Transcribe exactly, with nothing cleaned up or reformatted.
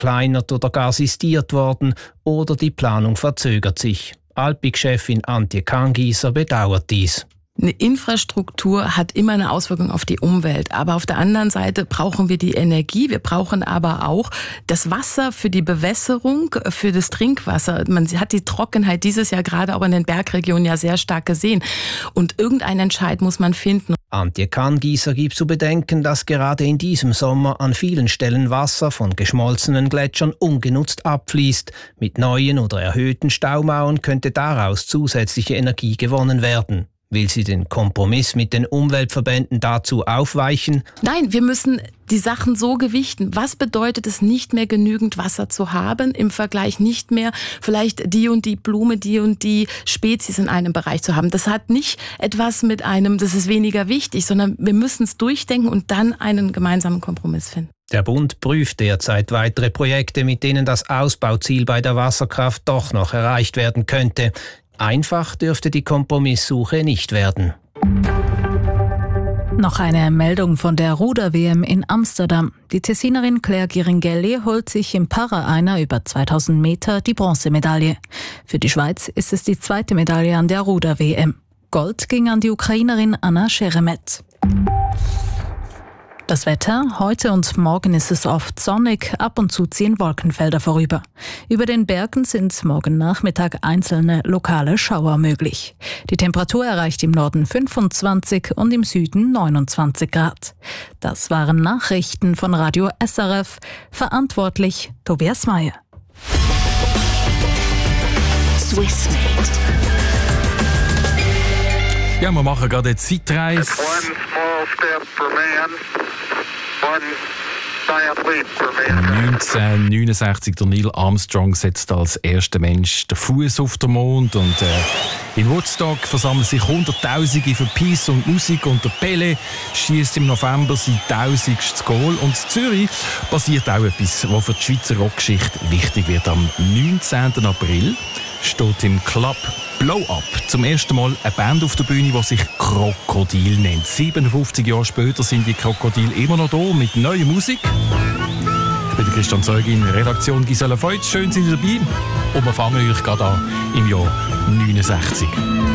verkleinert oder gar sistiert worden oder die Planung verzögert sich. Alpic-Chefin Antje Kahngießer bedauert dies. Eine Infrastruktur hat immer eine Auswirkung auf die Umwelt. Aber auf der anderen Seite brauchen wir die Energie. Wir brauchen aber auch das Wasser für die Bewässerung, für das Trinkwasser. Man hat die Trockenheit dieses Jahr gerade auch in den Bergregionen ja sehr stark gesehen. Und irgendeinen Entscheid muss man finden. Antje Kahngießer gibt zu bedenken, dass gerade in diesem Sommer an vielen Stellen Wasser von geschmolzenen Gletschern ungenutzt abfließt. Mit neuen oder erhöhten Staumauern könnte daraus zusätzliche Energie gewonnen werden. Will sie den Kompromiss mit den Umweltverbänden dazu aufweichen? Nein, wir müssen die Sachen so gewichten. Was bedeutet es, nicht mehr genügend Wasser zu haben, im Vergleich nicht mehr vielleicht die und die Blume, die und die Spezies in einem Bereich zu haben? Das hat nicht etwas mit einem, das ist weniger wichtig, sondern wir müssen es durchdenken und dann einen gemeinsamen Kompromiss finden. Der Bund prüft derzeit weitere Projekte, mit denen das Ausbauziel bei der Wasserkraft doch noch erreicht werden könnte. Einfach dürfte die Kompromisssuche nicht werden. Noch eine Meldung von der Ruder-W M in Amsterdam. Die Tessinerin Claire Giringhelli holt sich im Para-Einer über zweitausend Meter die Bronzemedaille. Für die Schweiz ist es die zweite Medaille an der Ruder-W M. Gold ging an die Ukrainerin Anna Sheremet. Das Wetter: Heute und morgen ist es oft sonnig, ab und zu ziehen Wolkenfelder vorüber. Über den Bergen sind morgen Nachmittag einzelne lokale Schauer möglich. Die Temperatur erreicht im Norden fünfundzwanzig und im Süden neunundzwanzig Grad. Das waren Nachrichten von Radio S R F. Verantwortlich Tobias Meyer. Swissmade. Ja, wir machen gerade eine Zeitreise. neunzehnhundertneunundsechzig, der Neil Armstrong setzt als erster Mensch den Fuß auf den Mond und äh, in Woodstock versammeln sich Hunderttausende für Peace und Musik und der Pele schießt im November sein tausigstes Goal und in Zürich passiert auch etwas, was für die Schweizer Rockgeschichte wichtig wird. Am neunzehnten April steht im Club Blow Up zum ersten Mal eine Band auf der Bühne, die sich Krokodil nennt. siebenundfünfzig Jahre später sind die Krokodil immer noch da mit neuer Musik. Ich bin Christian Zeugin, Redaktion Gisela Feutz. Schön, sind Sie dabei. Und wir fangen euch gerade an im Jahr neunundsechzig.